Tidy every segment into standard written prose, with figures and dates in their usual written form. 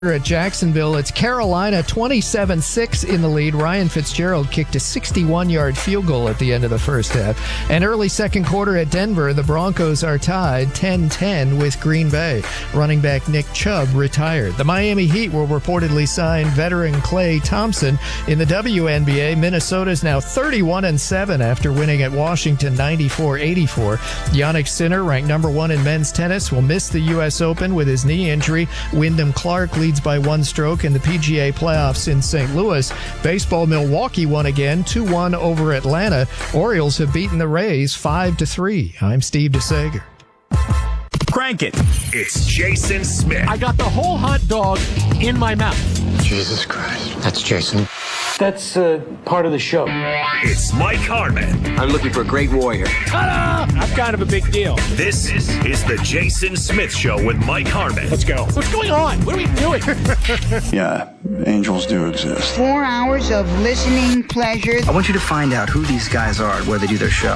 At Jacksonville, it's Carolina 27-6 in the lead. Ryan Fitzgerald kicked a 61-yard field goal at the end of the first half. And early second quarter at Denver, the Broncos are tied 10-10 with Green Bay. Running back Nick Chubb retired. The Miami Heat will reportedly sign veteran Klay Thompson. In the WNBA, Minnesota is now 31-7 after winning at Washington 94-84. Yannick Sinner, ranked number 1 in men's tennis, will miss the U.S. Open with his knee injury. Wyndham Clark leads by 1 stroke in the PGA playoffs in St. Louis. Baseball, Milwaukee won again, 2-1 over Atlanta. Orioles have beaten the Rays 5-3. I'm Steve DeSager. Crank it. It's Jason Smith. I got the whole hot dog in my mouth. Jesus Christ. That's Jason. That's part of the show. It's Mike Harmon. I'm looking for a great warrior. Ta-da! I'm kind of a big deal. This is the Jason Smith Show with Mike Harmon. Let's go. What's going on? What are we doing? Yeah, angels do exist. 4 hours of listening pleasure. I want you to find out who these guys are and where they do their show.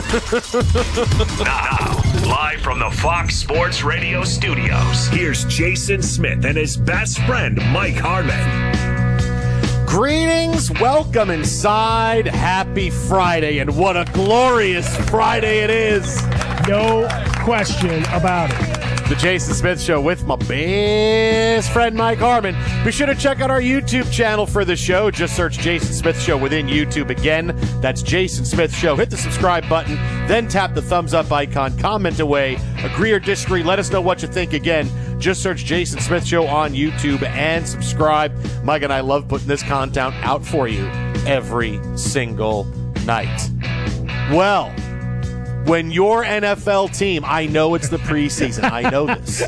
Now, live from the Fox Sports Radio studios, here's Jason Smith and his best friend, Mike Harmon. Greetings, welcome inside. Happy Friday, and what a glorious Friday it is. No question about it. The Jason Smith Show with my best friend, Mike Harmon. Be sure to check out our YouTube channel for the show. Just search Jason Smith Show within YouTube. Again, that's Jason Smith Show. Hit the subscribe button, then tap the thumbs up icon. Comment away. Agree or disagree. Let us know what you think. Again, just search Jason Smith Show on YouTube and subscribe. Mike and I love putting this content out for you every single night. Well, when your NFL team, I know it's the preseason. I know this.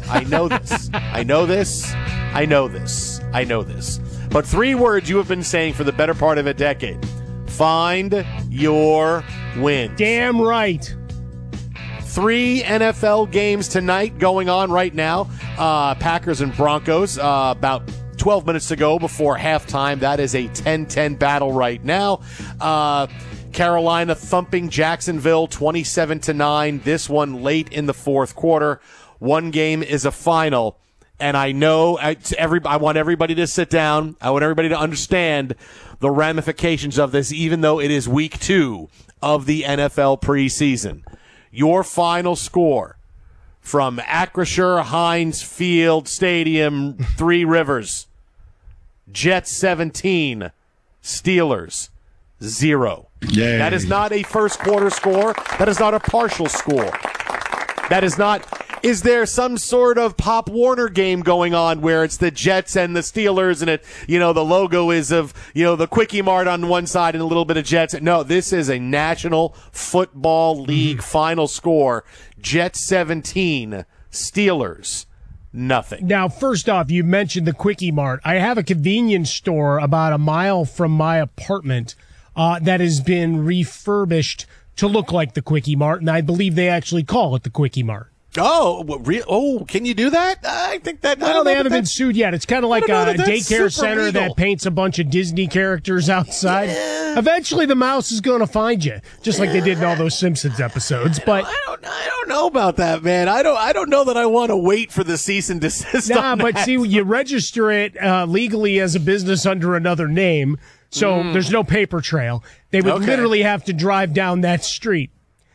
I know this. But 3 words you have been saying for the better part of a decade. Find your wins. Damn right. 3 NFL games tonight going on right now. Packers and Broncos about 12 minutes to go before halftime. That is a 10-10 battle right now. Carolina thumping Jacksonville 27-9. This one late in the fourth quarter. One game is a final. And I know I want everybody to sit down. I want everybody to understand the ramifications of this, even though it is week 2 of the NFL preseason. Your final score from Acrisure Heinz Field Stadium, 3 Rivers. Jets 17, Steelers 0. Yay. That is not a first quarter score. That is not a partial score. That is not. Is there some sort of Pop Warner game going on where it's the Jets and the Steelers and it, the logo is of, the Quickie Mart on one side and a little bit of Jets? No, this is a National Football League final score. Jets 17, Steelers nothing. Now, first off, you mentioned the Quickie Mart. I have a convenience store about a mile from my apartment that has been refurbished to look like the Quickie Mart, and I believe they actually call it the Quickie Mart. Oh, can you do that? I think that. Well, they haven't been sued yet. It's kind of like a daycare center that paints a bunch of Disney characters outside. Yeah. Eventually, the mouse is going to find you, just like they did in all those Simpsons episodes. But I don't know about that, man. I don't know that I want to wait for the cease and desist. Nah, but see, you register it legally as a business under another name, so there's no paper trail. They would literally have to drive down that street.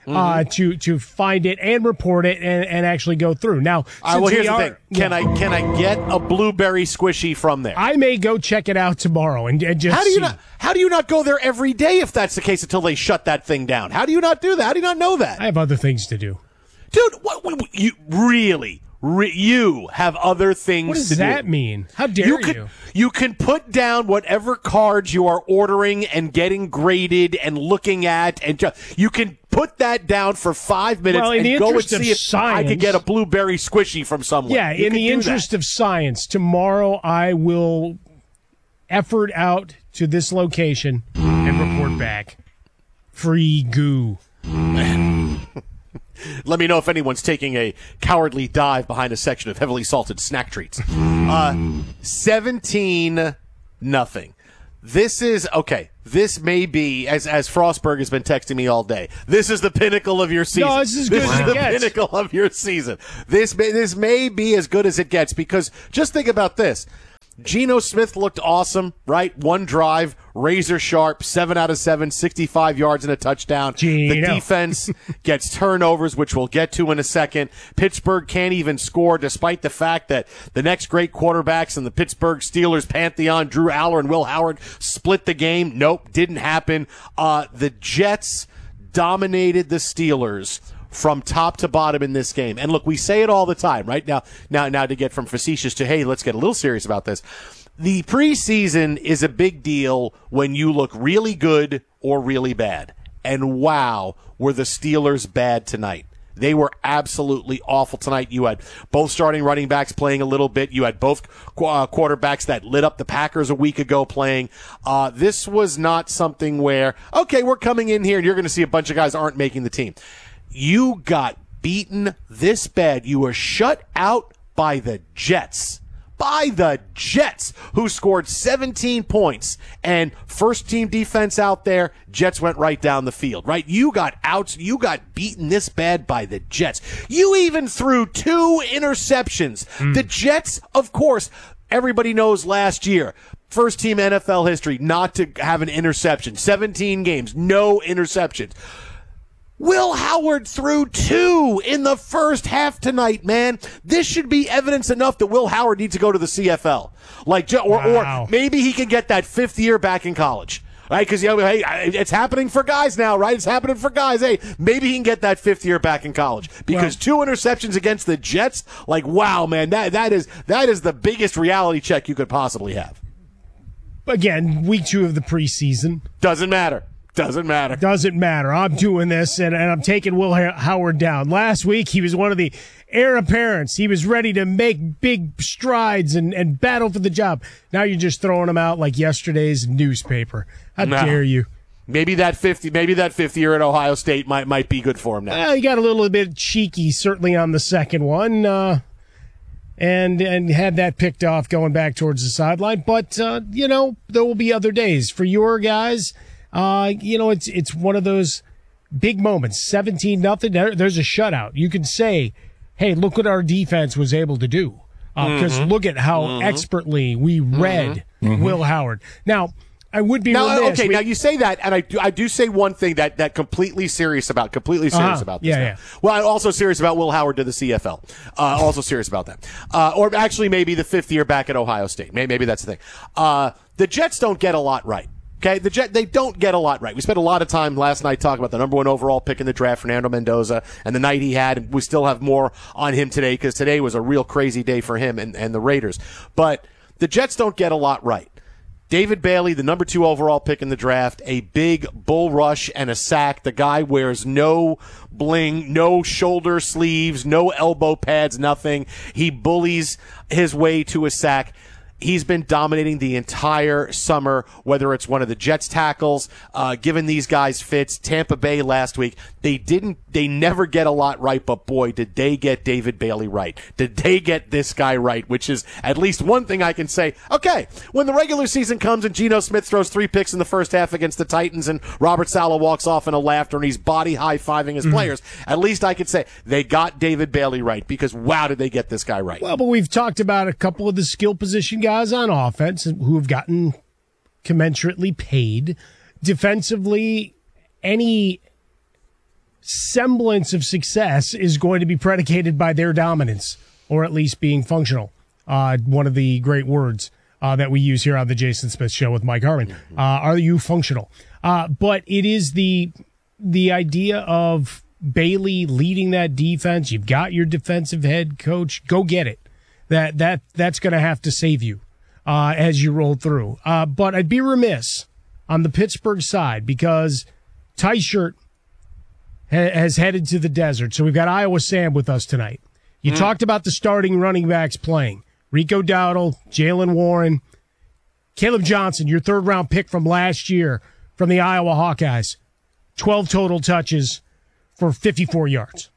To find it and report it and actually go through. Now, here's the thing. Can I get a blueberry squishy from there? I may go check it out tomorrow and just How do you not go there every day if that's the case until they shut that thing down? How do you not do that? How do you not know that? I have other things to do. Dude, what you really you have other things to do. What does that mean? How dare you? You can put down whatever cards you are ordering and getting graded and looking at, and you can put that down for 5 minutes and go and see if I could get a blueberry squishy from someone. Yeah, in the interest of science, tomorrow I will effort out to this location and report back. Free goo. Let me know if anyone's taking a cowardly dive behind a section of heavily salted snack treats. 17-0. This is, okay, this may be, as Frostberg has been texting me all day, this is the pinnacle of your season. No, this is good as it gets. The pinnacle of your season. This may be as good as it gets, because just think about this. Geno Smith looked awesome, right? One drive, razor sharp, 7 out of 7, 65 yards and a touchdown. Geno. The defense gets turnovers, which we'll get to in a second. Pittsburgh can't even score, despite the fact that the next great quarterbacks in the Pittsburgh Steelers pantheon, Drew Aller and Will Howard, split the game. Nope, didn't happen. The Jets dominated the Steelers from top to bottom in this game. And look, we say it all the time, right? Now to get from facetious to, hey, let's get a little serious about this. The preseason is a big deal when you look really good or really bad. And wow, were the Steelers bad tonight. They were absolutely awful tonight. You had both starting running backs playing a little bit. You had both quarterbacks that lit up the Packers a week ago playing. This was not something where, okay, we're coming in here and you're going to see a bunch of guys aren't making the team. You got beaten this bad. You were shut out by the Jets. By the Jets, who scored 17 points. And first-team defense out there, Jets went right down the field, right? You got beaten this bad by the Jets. You even threw 2 interceptions. The Jets, of course, everybody knows last year, first-team NFL history, not to have an interception. 17 games, no interceptions. Will Howard threw 2 in the first half tonight, man. This should be evidence enough that Will Howard needs to go to the CFL. Or maybe he can get that 5th year back in college. Right? Because, hey, it's happening for guys now, right? It's happening for guys. Hey, maybe he can get that 5th year back in college. Because 2 interceptions against the Jets, wow, man, that is the biggest reality check you could possibly have. Again, week 2 of the preseason. Doesn't matter. Doesn't matter. I'm doing this, and I'm taking Will Howard down. Last week, he was one of the heir apparents. He was ready to make big strides and battle for the job. Now you're just throwing him out like yesterday's newspaper. How dare you? Maybe that 5th year at Ohio State might be good for him now. Well, he got a little bit cheeky, certainly on the second one, and had that picked off going back towards the sideline. But there will be other days for your guys. It's one of those big moments. 17-0. There's a shutout. You can say, hey, look what our defense was able to do. Because look at how expertly we read Will Howard. Now, I would be remiss. Okay, now you say that, and I do say one thing that completely serious about this. Yeah. Well, I'm also serious about Will Howard to the CFL. Also serious about that. Or actually maybe the 5th year back at Ohio State. Maybe that's the thing. The Jets don't get a lot right. Okay, they don't get a lot right. We spent a lot of time last night talking about the number 1 overall pick in the draft, Fernando Mendoza, and the night he had, and we still have more on him today because today was a real crazy day for him and the Raiders. But the Jets don't get a lot right. David Bailey, the number 2 overall pick in the draft, a big bull rush and a sack. The guy wears no bling, no shoulder sleeves, no elbow pads, nothing. He bullies his way to a sack. He's been dominating the entire summer, whether it's one of the Jets tackles, giving these guys fits. Tampa Bay last week, they never get a lot right, but boy, did they get David Bailey right. Did they get this guy right, which is at least one thing I can say. Okay, when the regular season comes and Geno Smith throws 3 picks in the first half against the Titans and Robert Saleh walks off in a laughter and he's body high-fiving his players, at least I could say they got David Bailey right because wow, did they get this guy right. Well, but we've talked about a couple of the skill position guys on offense who have gotten commensurately paid. Defensively, any semblance of success is going to be predicated by their dominance, or at least being functional. One of the great words that we use here on the Jason Smith Show with Mike Harmon. Are you functional? But it is the idea of Bailey leading that defense. You've got your defensive head coach. Go get it. That's going to have to save you as you roll through. But I'd be remiss on the Pittsburgh side because Tyshirt has headed to the desert. So we've got Iowa Sam with us tonight. You talked about the starting running backs playing. Rico Dowdle, Jaylen Warren, Caleb Johnson, your 3rd-round pick from last year from the Iowa Hawkeyes. 12 total touches for 54 yards.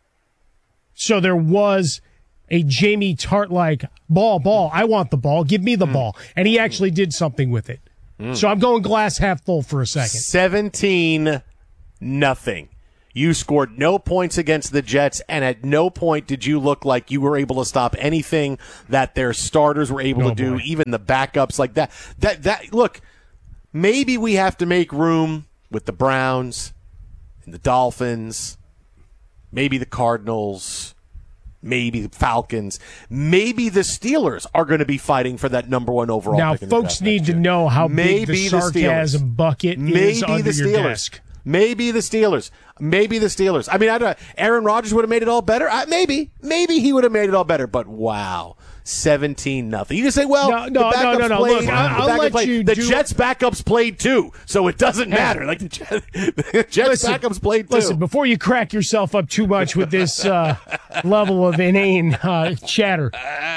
So there was a Jamie Tart-like ball. I want the ball. Give me the ball. And he actually did something with it. So I'm going glass half full for a second. 17-0. You scored no points against the Jets, and at no point did you look like you were able to stop anything that their starters were able to do, even the backups like that. Look, maybe we have to make room with the Browns and the Dolphins, maybe the Cardinals, maybe the Falcons, maybe the Steelers are going to be fighting for that number 1 overall now, pick in the folks draft need next to year. know how maybe big the sarcasm bucket is under your desk. Maybe the Steelers. Maybe the Steelers. I mean, I don't know. Aaron Rodgers would have made it all better. Maybe he would have made it all better. But wow, 17-0. You can say, well, the backups no. played. Look, I'll let you the Jets backups played too, so it doesn't matter. Like the Jets backups played too. Listen, before you crack yourself up too much with this level of inane chatter,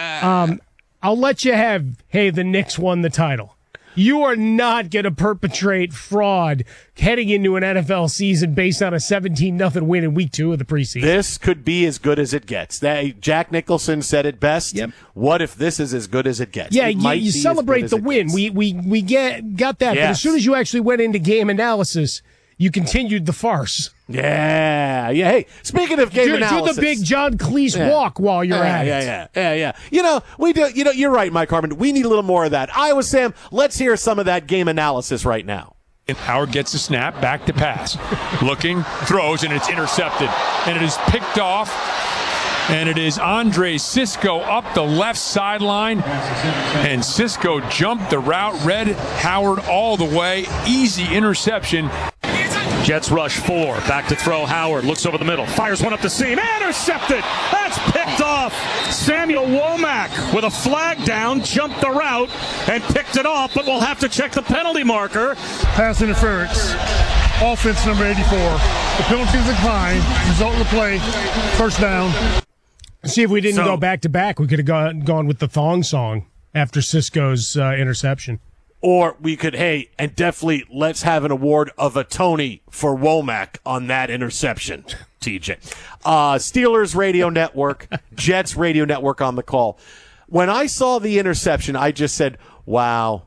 I'll let you have. Hey, the Knicks won the title. You are not going to perpetrate fraud heading into an NFL season based on a 17-0 win in week 2 of the preseason. This could be as good as it gets. Jack Nicholson said it best. Yep. What if this is as good as it gets? Yeah, you celebrate the win. We got that. Yes. But as soon as you actually went into game analysis, you continued the farce. Yeah. Hey, speaking of game analysis. Do the big John Cleese walk while you're at it. Yeah. We do. You're right, Mike Harmon. We need a little more of that. Iowa Sam, let's hear some of that game analysis right now. Howard gets the snap, back to pass. Looking, throws, and it's intercepted. And it is picked off. And it is Andre Cisco up the left sideline. And Cisco jumped the route, read Howard all the way. Easy interception. Jets rush 4. Back to throw. Howard looks over the middle. Fires one up the seam. Intercepted. That's picked off. Samuel Womack with a flag down. Jumped the route and picked it off. But we'll have to check the penalty marker. Pass interference. Offense number 84. The penalty is declined. Result of the play. First down. See, if we didn't go back-to-back, we could have gone with the thong song after Cisco's interception. Or we could, and definitely let's have an award of a Tony for Womack on that interception, TJ. Steelers Radio Network, Jets Radio Network on the call. When I saw the interception, I just said, wow.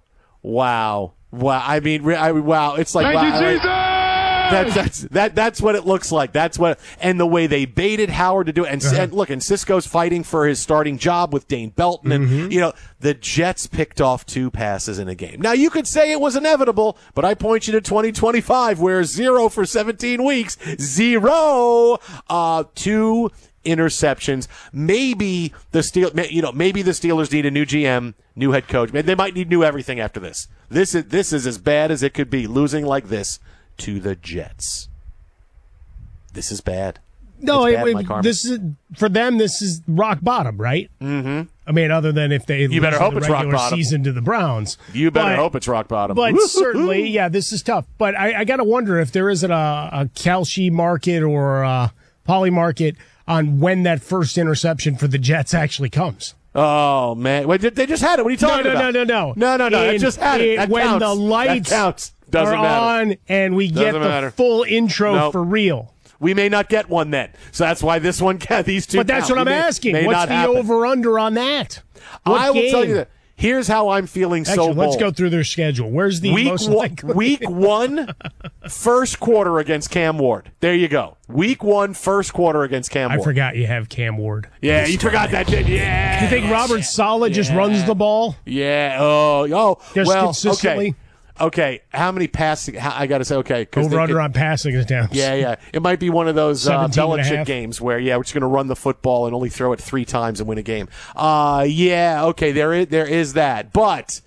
I mean, wow. It's like, thank you, Jesus! That's what it looks like. And the way they baited Howard to do it. And look, and Cisco's fighting for his starting job with Dane Belton. And, the Jets picked off 2 passes in a game. Now, you could say it was inevitable, but I point you to 2025, where 0 for 17 weeks, 0, 2 interceptions. Maybe the Steelers need a new GM, new head coach. They might need new everything after this. This is as bad as it could be, losing like this to the Jets. This is bad. No, this is for them. This is rock bottom, right? Mm-hmm. I mean, other than if they you better hope it's rock bottom season to the Browns. You better hope it's rock bottom. But certainly, yeah, this is tough. But I got to wonder if there isn't a Kalshi market or a Poly market on when that first interception for the Jets actually comes. Oh, man. Wait, they just had it. What are you talking about? No. They just had it. That when counts. the lights that counts. Doesn't are matter. on and we get the full intro for real. We may not get one then. So that's why this one, these two. But that's what I'm asking. What's the over-under on that? I will tell you that. Here's how I'm feeling. Actually, let's go through their schedule. Where's the most likely? Week 1, first quarter against Cam Ward. There you go. Week 1, first quarter against Cam Ward. I forgot you have Cam Ward. Yeah, you forgot that, didn't you? Yeah. You think Robert Saleh just runs the ball? Yeah. Oh. Just well, consistently? Okay, how many passing? I got to say, okay. Over-under on passing attempts. Yeah. It might be one of those 17 Belichick games where, we're just going to run the football and only throw it 3 times and win a game. Okay, there is that. But,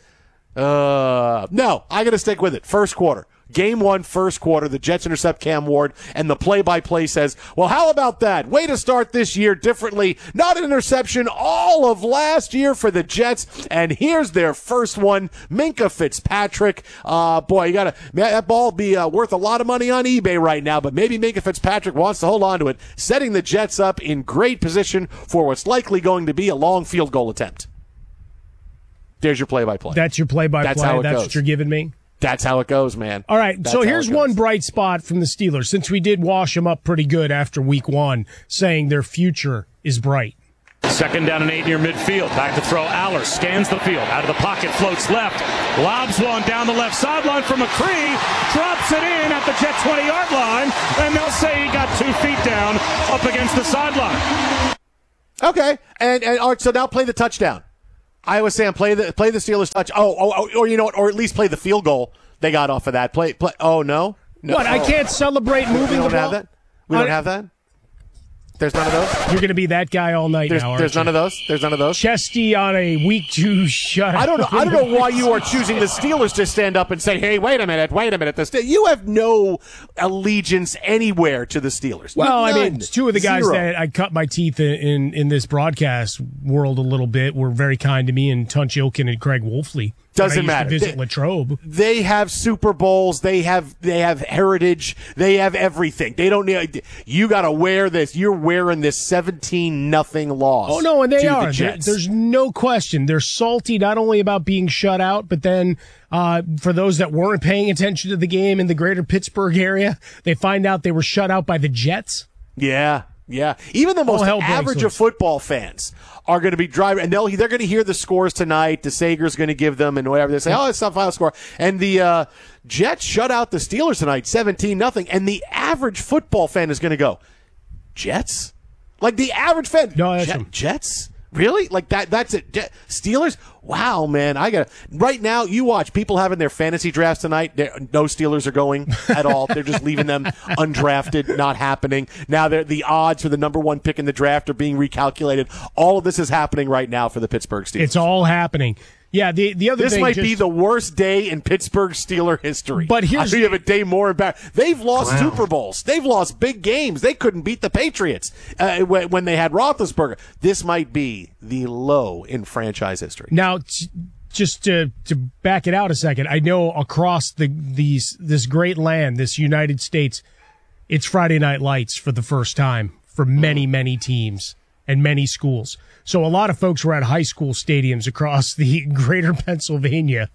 no, I got to stick with it. First quarter. Game 1, first quarter, the Jets intercept Cam Ward, and the play-by-play says, well, how about that? Way to start this year differently. Not an interception all of last year for the Jets, and here's their first one, Minkah Fitzpatrick. Boy, that ball be worth a lot of money on eBay right now, but maybe Minkah Fitzpatrick wants to hold on to it, setting the Jets up in great position for what's likely going to be a long field goal attempt. There's your play-by-play. That's your play-by-play. That's how it That's goes. what you're giving me? That's how it goes, man. All right, so here's one bright spot from the Steelers, since we did wash them up pretty good after week 1, saying their future is bright. Second down and 8 near midfield. Back to throw. Aller scans the field. Out of the pocket, floats left. Lobs one down the left sideline for McCree. Drops it in at the Jet 20-yard line. And they'll say he got 2 feet down up against the sideline. Okay. And all right, so now play the touchdown. Iowa Sam, play the Steelers touch. Or you know what? Or at least play the field goal they got off of that. Play. Oh, no? What, I can't celebrate moving the ball? Have that? We don't have that? There's none of those? You're going to be that guy all night now, There's none of those? There's none of those? Chesty on a week 2 shut. I don't know why you are choosing the Steelers to stand up and say, hey, wait a minute. You have no allegiance anywhere to the Steelers. Well, None. I mean, 2 of the guys that I cut my teeth in this broadcast world a little bit were very kind to me, and Tunch Ilkin and Craig Wolfley. Doesn't matter. To visit Latrobe. They have Super Bowls. They have heritage. They have everything. They don't need. You got to wear this. You're wearing this 17-0 loss. Oh no, and they are. Jets. There's no question. They're salty not only about being shut out, but then for those that weren't paying attention to the game in the greater Pittsburgh area, they find out they were shut out by the Jets. Yeah. Even the most average of football fans are going to be driving, and they're going to hear the scores tonight. DeSager's going to give them, and whatever they say, it's not final score. And the Jets shut out the Steelers tonight, 17-0. And the average football fan is going to go, Jets? Like the average fan, no, Jets? Really? Like that's it. Steelers? Wow, man. Right now, you watch people having their fantasy drafts tonight. No Steelers are going at all. They're just leaving them undrafted, not happening. Now the odds for the number 1 pick in the draft are being recalculated. All of this is happening right now for the Pittsburgh Steelers. It's all happening. Yeah, the other this thing might be the worst day in Pittsburgh Steeler history. But here's you have a day more embarrassing. They've lost Super Bowls. They've lost big games. They couldn't beat the Patriots when they had Roethlisberger. This might be the low in franchise history. Now, just to back it out a second, I know across this great land, this United States, it's Friday Night Lights for the first time for many, many teams and many schools. So a lot of folks were at high school stadiums across the greater Pennsylvania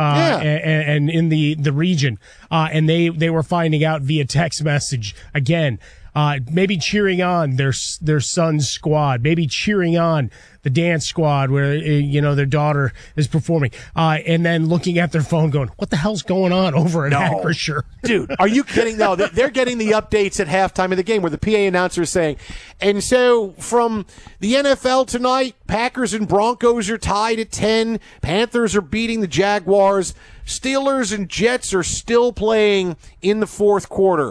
and in the region. And they were finding out via text message again, maybe cheering on their son's squad, maybe cheering on the dance squad where, their daughter is performing, and then looking at their phone going, what the hell's going on over at Acrisure? Dude, are you kidding? No, they're getting the updates at halftime of the game where the PA announcer is saying, and so from the NFL tonight, Packers and Broncos are tied at 10. Panthers are beating the Jaguars. Steelers and Jets are still playing in the fourth quarter.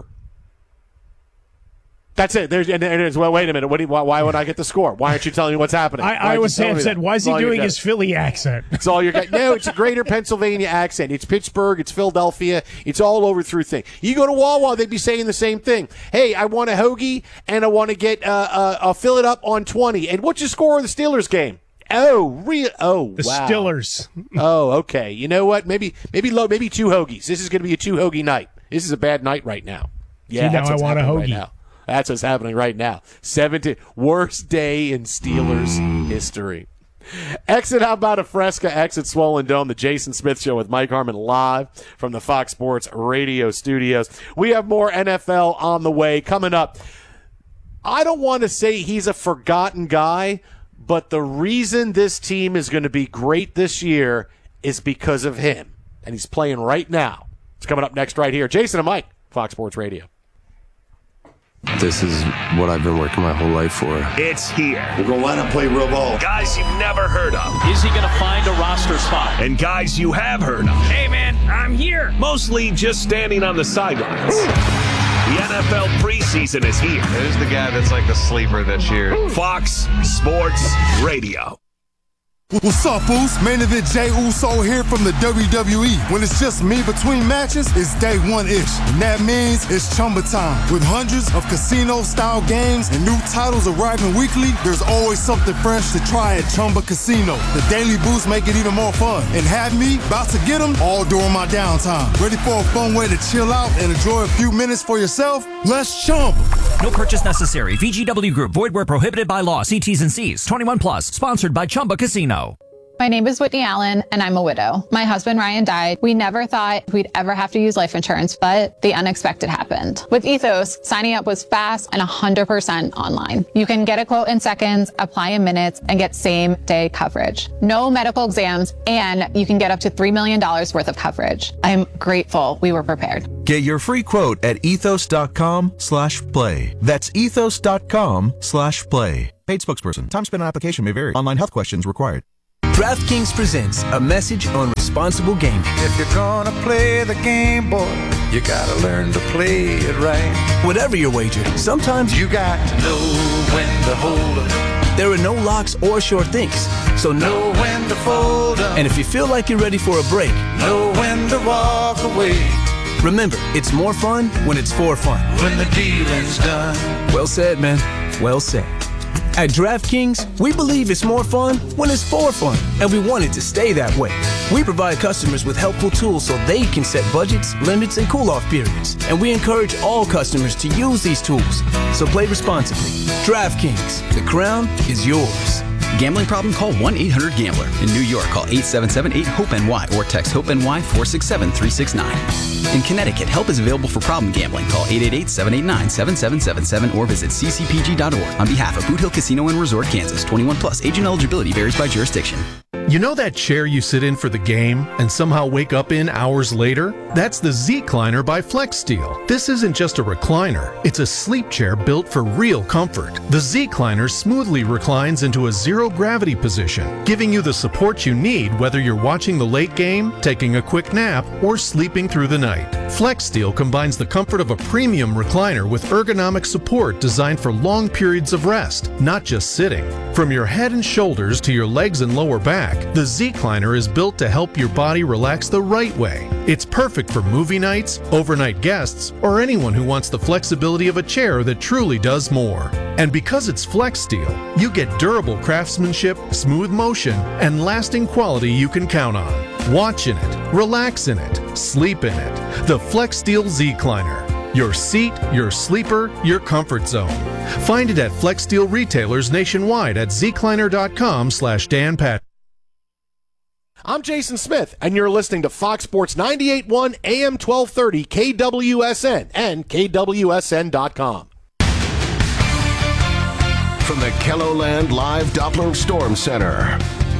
That's it. Well, wait a minute. Why would I get the score? Why aren't you telling me what's happening? Iowa Sam said, why is he doing his Philly accent? It's all you're getting. No, it's a greater Pennsylvania accent. It's Pittsburgh. It's Philadelphia. It's all over through thing. You go to Wawa, they'd be saying the same thing. Hey, I want a hoagie, and I want to get fill it up on 20. And what's your score of the Steelers game? Oh, real? Oh, the wow. Steelers. Oh, okay. You know what? Maybe 2 hoagies. This is going to be a 2 hoagie night. This is a bad night right now. Yeah, now I want a hoagie. Right now. That's what's happening right now. 17 worst day in Steelers history. Exit How About a Fresca, exit Swollen Dome, the Jason Smith Show with Mike Harmon live from the Fox Sports Radio studios. We have more NFL on the way coming up. I don't want to say he's a forgotten guy, but the reason this team is going to be great this year is because of him. And he's playing right now. It's coming up next right here. Jason and Mike, Fox Sports Radio. This is what I've been working my whole life for. It's here. We're going to line and play real ball. Guys you've never heard of. Is he going to find a roster spot? And guys you have heard of. Hey, man, I'm here. Mostly just standing on the sidelines. The NFL preseason is here. Who's the guy that's like the sleeper this year? Fox Sports Radio. What's up, Uso? Main event Jey Uso here from the WWE. When it's just me between matches, it's day one-ish. And that means it's Chumba time. With hundreds of casino-style games and new titles arriving weekly, there's always something fresh to try at Chumba Casino. The daily boosts make it even more fun. And have me about to get them all during my downtime. Ready for a fun way to chill out and enjoy a few minutes for yourself? Let's Chumba. No purchase necessary. VGW Group. Void where prohibited by law. See T's and C's. 21 plus. Sponsored by Chumba Casino. My name is Whitney Allen, and I'm a widow. My husband, Ryan, died. We never thought we'd ever have to use life insurance, but the unexpected happened. With Ethos, signing up was fast and 100% online. You can get a quote in seconds, apply in minutes, and get same-day coverage. No medical exams, and you can get up to $3 million worth of coverage. I'm grateful we were prepared. Get your free quote at ethos.com/play. That's ethos.com/play. Paid spokesperson. Time spent on application may vary. Online health questions required. DraftKings presents a message on responsible gaming. If you're gonna play the game, boy, you gotta learn to play it right. Whatever your wager, sometimes you got to know when to hold up. There are no locks or sure things, so know when to fold up. And if you feel like you're ready for a break, know when to walk away. Remember, it's more fun when it's for fun. When the dealing's done. Well said, man. Well said. At DraftKings, we believe it's more fun when it's for fun, and we want it to stay that way. We provide customers with helpful tools so they can set budgets, limits, and cool-off periods, and we encourage all customers to use these tools. So play responsibly. DraftKings, the crown is yours. Gambling problem? Call 1-800-GAMBLER. In New York, call 877-8-HOPE-NY or text HOPE-NY 467-369. In Connecticut, help is available for problem gambling. Call 888-789-7777 or visit ccpg.org. On behalf of Boot Hill Casino and Resort, Kansas, 21 plus. Age and eligibility varies by jurisdiction. You know that chair you sit in for the game and somehow wake up in hours later? That's the Z-Cliner by FlexSteel. This isn't just a recliner. It's a sleep chair built for real comfort. The Z-Cliner smoothly reclines into a zero-gravity position, giving you the support you need whether you're watching the late game, taking a quick nap, or sleeping through the night. FlexSteel combines the comfort of a premium recliner with ergonomic support designed for long periods of rest, not just sitting. From your head and shoulders to your legs and lower back, the Z-Cliner is built to help your body relax the right way. It's perfect for movie nights, overnight guests, or anyone who wants the flexibility of a chair that truly does more. And because it's FlexSteel, you get durable craftsmanship, smooth motion, and lasting quality you can count on. Watch in it, relax in it, sleep in it. The FlexSteel Z-Cliner. Your seat, your sleeper, your comfort zone. Find it at FlexSteel retailers nationwide at zcliner.com/Dan Pat. I'm Jason Smith, and you're listening to Fox Sports 98.1 AM 1230 KWSN and KWSN.com. From the KELOLAND Live Doppler Storm Center.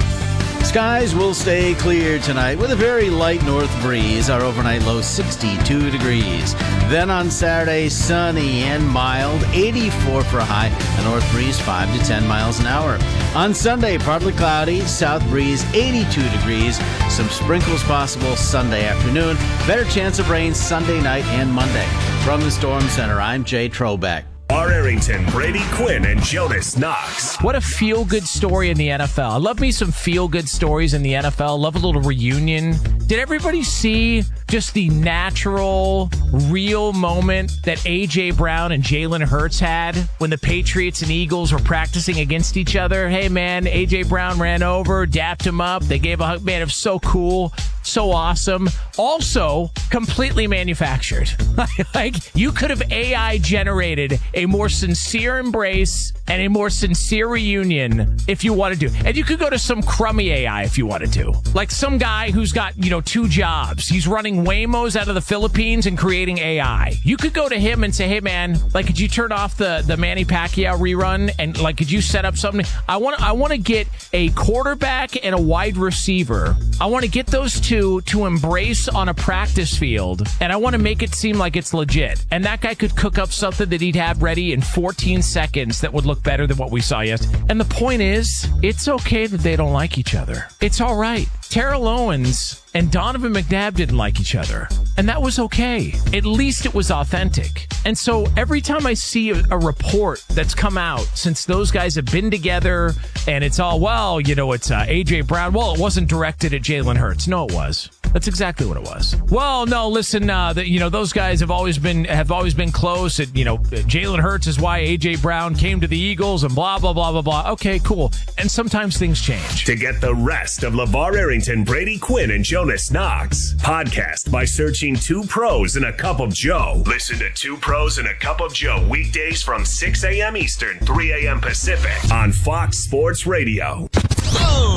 Skies will stay clear tonight with a very light north breeze. Our overnight low 62 degrees. Then on Saturday, sunny and mild, 84 for a high, a north breeze 5 to 10 miles an hour. On Sunday, partly cloudy, south breeze 82 degrees. Some sprinkles possible Sunday afternoon. Better chance of rain Sunday night and Monday. From the Storm Center, I'm Jay Trobeck. LeVar Arrington, Brady Quinn, and Jonas Knox. What a feel-good story in the NFL. I love me some feel-good stories in the NFL. Love a little reunion. Did everybody see just the natural, real moment that A.J. Brown and Jalen Hurts had when the Patriots and Eagles were practicing against each other? Hey, man, A.J. Brown ran over, dapped him up. They gave a hug. Man, it was so cool. So awesome. Also, completely manufactured. Like, you could have AI generated a more sincere embrace and a more sincere reunion if you wanted to. And you could go to some crummy AI if you wanted to. Like some guy who's got, 2 jobs. He's running Waymos out of the Philippines and creating AI. You could go to him and say, hey, man, could you turn off the Manny Pacquiao rerun? And, could you set up something? I want to get a quarterback and a wide receiver. I want to get those two to embrace on a practice field, and I want to make it seem like it's legit. And that guy could cook up something that he'd have ready in 14 seconds that would look better than what we saw yesterday. And the point is, it's okay that they don't like each other. It's all right. Terrell Owens and Donovan McNabb didn't like each other, and that was okay. At least it was authentic. And so every time I see a report that's come out since those guys have been together, and it's all, it's A.J. Brown. Well, it wasn't directed at Jalen Hurts. No, it was. That's exactly what it was. Well, no, listen, those guys have always been close. And, Jalen Hurts is why A.J. Brown came to the Eagles and blah, blah, blah, blah, blah. Okay, cool. And sometimes things change. To get the rest of LeVar Arrington, Brady Quinn, and Jonas Knox, podcast by searching 2 Pros and a Cup of Joe. Listen to 2 Pros and a Cup of Joe weekdays from 6 a.m. Eastern, 3 a.m. Pacific on Fox Sports Radio.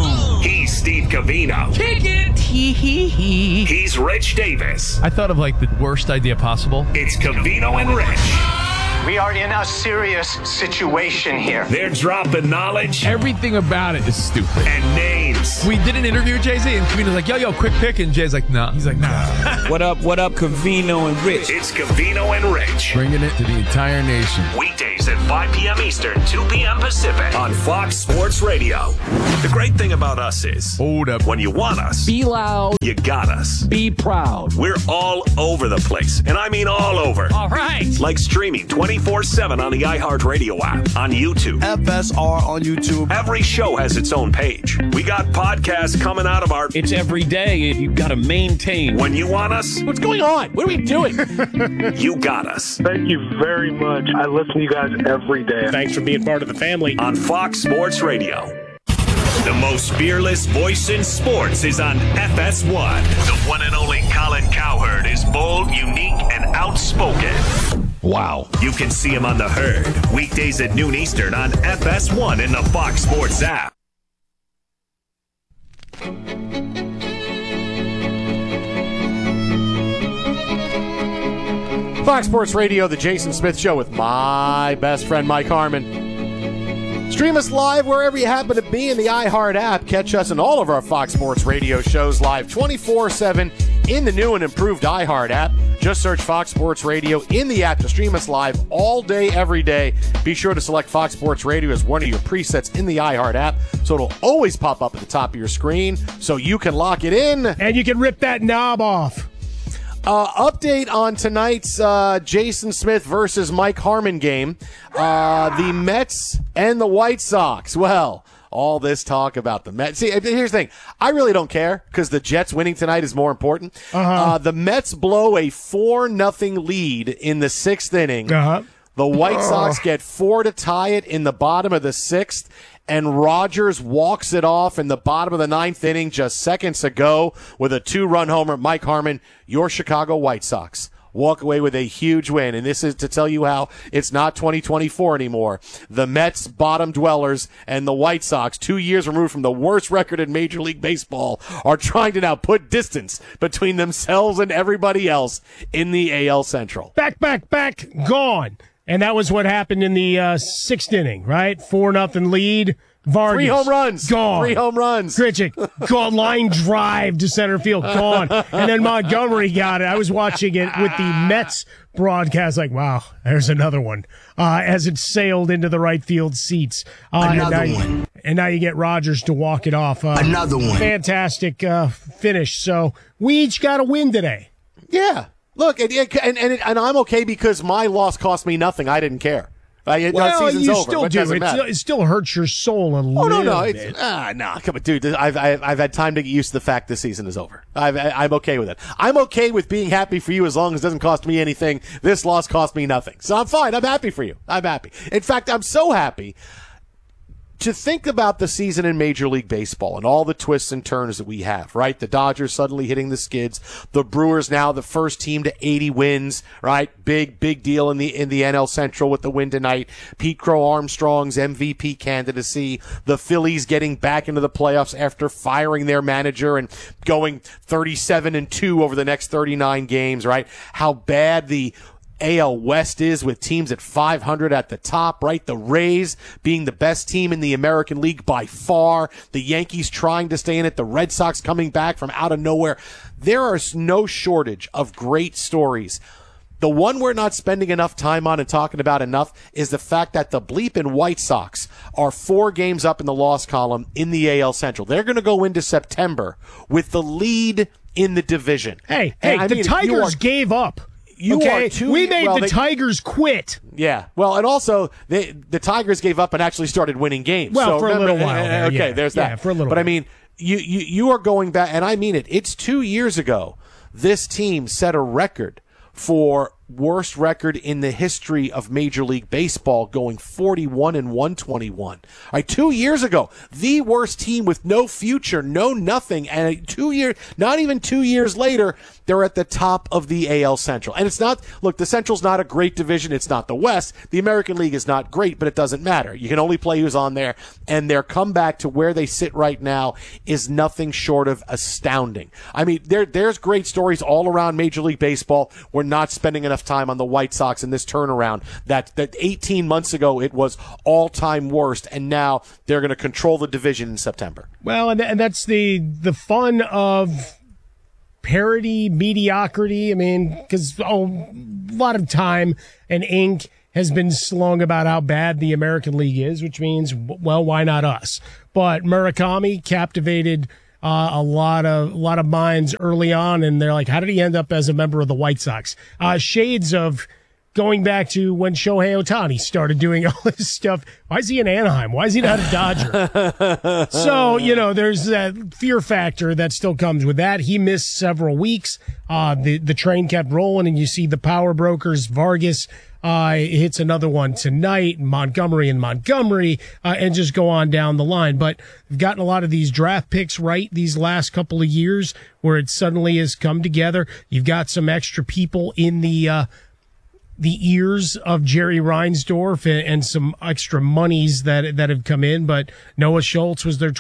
He's Steve Covino. Kick it. Hee. He's Rich Davis. I thought of like the worst idea possible. It's Covino and Rich. We are in a serious situation here. They're dropping knowledge. Everything about it is stupid. And names. We did an interview with Jay-Z, and Covino's like, yo, quick pick. And Jay's like, nah. He's like, nah. What up, Covino and Rich? It's Covino and Rich. Bringing it to the entire nation. Weekdays at 5 p.m. Eastern, 2 p.m. Pacific on Fox Sports Radio. The great thing about us is, hold up. When you want us, Be loud. you got us. Be proud. We're all over the place, and I mean all over. All right. Like streaming 24/7 on the iHeartRadio app, on YouTube. FSR on YouTube. Every show has its own page. We got podcasts coming out of our... It's every day. You got to maintain. When you want us, What's going on? What are we doing? you got us. Thank you very much. I listen to you guys every day. Thanks for being part of the family. On Fox Sports Radio. The most fearless voice in sports is on FS1. The one and only Colin Cowherd is bold, unique, and outspoken. Wow. You can see him on The Herd, weekdays at noon Eastern on FS1 in the Fox Sports app. Fox Sports Radio, the Jason Smith Show with my best friend Mike Harmon. Stream us live wherever you happen to be in the iHeart app. Catch us in all of our Fox Sports Radio shows live 24/7 in the new and improved iHeart app. Just search Fox Sports Radio in the app to stream us live all day, every day. Be sure to select Fox Sports Radio as one of your presets in the iHeart app, so it'll always pop up at the top of your screen so you can lock it in. And you can rip that knob off. Update on tonight's Jason Smith versus Mike Harmon game. The Mets and the White Sox. Well, all this talk about the Mets. See, here's the thing. I really don't care because the Jets winning tonight is more important. The Mets blow a 4-0 lead in the 6th inning. The White Sox get 4 to tie it in the bottom of the 6th. And Rogers walks it off in the bottom of the 9th inning just seconds ago with a 2-run homer. Mike Harmon, your Chicago White Sox walk away with a huge win. And this is to tell you how it's not 2024 anymore. The Mets, bottom dwellers, and the White Sox, 2 years removed from the worst record in Major League Baseball, are trying to now put distance between themselves and everybody else in the AL Central. Back, gone. And that was what happened in the 6th inning, right? 4-0 lead. Vargas. 3 home runs. Gone. 3 home runs. Grichuk. Gone. Line drive to center field. Gone. And then Montgomery got it. I was watching it with the Mets broadcast like, wow, there's another one. As it sailed into the right field seats. Another one. And now you get Rogers to walk it off. Another one. Fantastic finish. So we each got a win today. Yeah. Look, and I'm okay because my loss cost me nothing. I didn't care. Well, season's you over, still do. It still hurts your soul a little bit. No, come on, dude. I've had time to get used to the fact this season is over. I'm okay with it. I'm okay with being happy for you as long as it doesn't cost me anything. This loss cost me nothing, so I'm fine. I'm happy for you. I'm happy. In fact, I'm so happy to think about the season in Major League Baseball and all the twists and turns that we have, right? The Dodgers suddenly hitting the skids. The Brewers now the first team to 80 wins, right? Big deal in the NL Central with the win tonight. Pete Crow Armstrong's MVP candidacy. The Phillies getting back into the playoffs after firing their manager and going 37-2 over the next 39 games, right? How bad the AL West is with teams at 500 at the top, right? The Rays being the best team in the American League by far. The Yankees trying to stay in it. The Red Sox coming back from out of nowhere. There is no shortage of great stories. The one we're not spending enough time on and talking about enough is the fact that the bleeping White Sox are 4 games up in the loss column in the AL Central. They're going to go into September with the lead in the division. Hey, the Tigers gave up. We made the Tigers quit. Yeah. Well, and also the Tigers gave up and actually started winning games. Well, for a little while. There's that. Yeah, for a little. But I mean, you are going back, and I mean it. It's 2 years ago. This team set a record for worst record in the history of Major League Baseball, going 41-121. All right, 2 years ago, the worst team with no future, no nothing, and not even 2 years later, they're at the top of the AL Central. And it's not, look, the Central's not a great division. It's not the West. The American League is not great, but it doesn't matter. You can only play who's on there, and their comeback to where they sit right now is nothing short of astounding. I mean, there's great stories all around Major League Baseball. We're not spending enough time on the White Sox in this turnaround. That 18 months ago, it was all-time worst, and now they're going to control the division in September. Well, and that's the fun of parody, mediocrity. I mean, because a lot of time and ink has been slung about how bad the American League is, which means, well, why not us? But Murakami captivated a lot of minds early on, and they're like, how did he end up as a member of the White Sox? Shades of going back to when Shohei Ohtani started doing all this stuff. Why is he in Anaheim? Why is he not a Dodger? So, there's that fear factor that still comes with that. He missed several weeks. The train kept rolling, and you see the power brokers, Vargas hits another one tonight, Montgomery, and just go on down the line. But we've gotten a lot of these draft picks right these last couple of years where it suddenly has come together. You've got some extra people in the ears of Jerry Reinsdorf and some extra monies that have come in. But Noah Schultz was their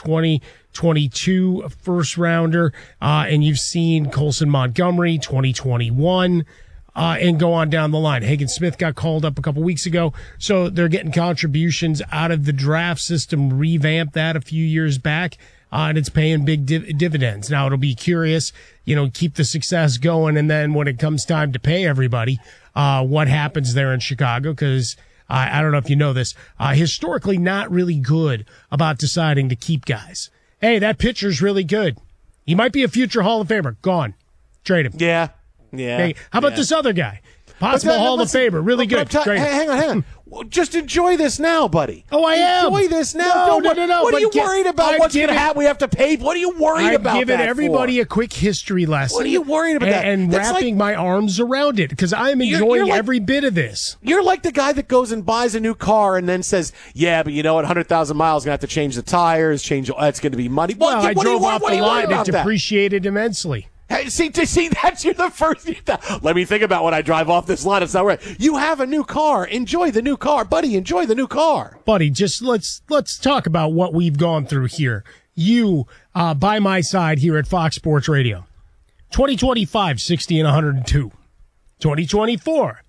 2022 first rounder. And you've seen Colson Montgomery, 2021, and go on down the line. Hagen Smith got called up a couple weeks ago. So they're getting contributions out of the draft system, revamped that a few years back. And it's paying big dividends. Now it'll be curious, keep the success going. And then when it comes time to pay everybody, what happens there in Chicago? Because I don't know if you know this, historically not really good about deciding to keep guys. Hey, that pitcher's really good. He might be a future Hall of Famer. Gone. Trade him. Yeah. Hey, how about this other guy? Possible Hall of Famer. Really good. Hang on. Just enjoy this now, buddy. Oh, I am. Enjoy this now. No. What are you worried about? What's going to happen? We have to pay. What are you worried about? I've given everybody a quick history lesson. What are you worried about? And wrapping my arms around it because I'm enjoying every bit of this. You're like the guy that goes and buys a new car and then says, yeah, but you know what, 100,000 miles, going to have to change the tires, it's going to be money. Well, I drove off the lot and it depreciated immensely. Hey, see, you're the first. Let me think about when I drive off this lot. It's not right. You have a new car. Enjoy the new car, buddy. Enjoy the new car, buddy. Just let's talk about what we've gone through here. You by my side here at Fox Sports Radio. 2025, 60 and 102. 2024,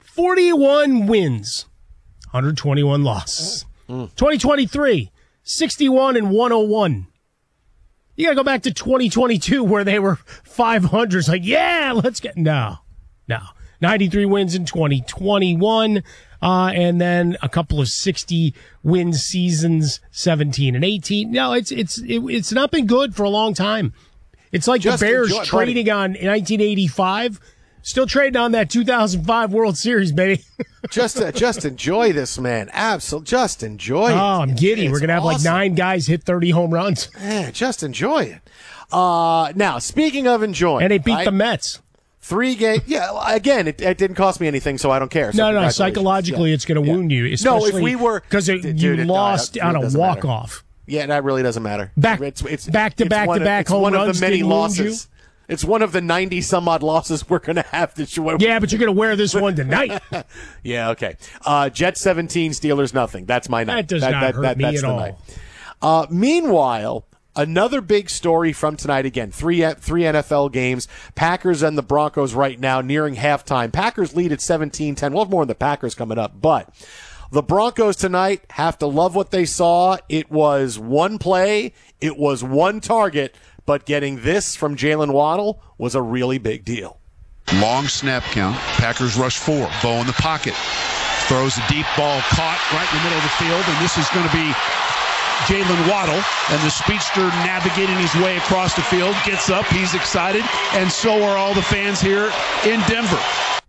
41 wins, 121 losses. 2023, 61 and 101. You got to go back to 2022 where they were 500. It's like, yeah, let's get... No. 93 wins in 2021, and then a couple of 60-win seasons, 17 and 18. No, it's not been good for a long time. It's like the Bears trading on 1985, still trading on that 2005 World Series, baby. just enjoy this, man. Absolutely, just enjoy it. Oh, I'm giddy. We're going to have like 9 guys hit 30 home runs. Yeah, just enjoy it. Now, speaking of enjoying. And they beat the Mets. 3 games. Yeah, again, it didn't cost me anything, so I don't care. So no, psychologically it's going to wound you. No, if we were. Because you lost on a walk-off. Yeah, that really doesn't matter. It's back-to-back home runs. One of the many losses. It's one of the 90-some-odd losses we're going to have this year. Yeah, but you're going to wear this one tonight. Yeah, okay. Jets 17, Steelers nothing. That's my night. That does not hurt me at all. Meanwhile, another big story from tonight. Again, three NFL games. Packers and the Broncos right now nearing halftime. Packers lead at 17-10. We'll have more on the Packers coming up. But the Broncos tonight have to love what they saw. It was one play. It was one target. But getting this from Jalen Waddle was a really big deal. Long snap count. Packers rush 4. Bo in the pocket. Throws a deep ball caught right in the middle of the field. And this is going to be Jalen Waddle. And the speedster navigating his way across the field. Gets up. He's excited. And so are all the fans here in Denver.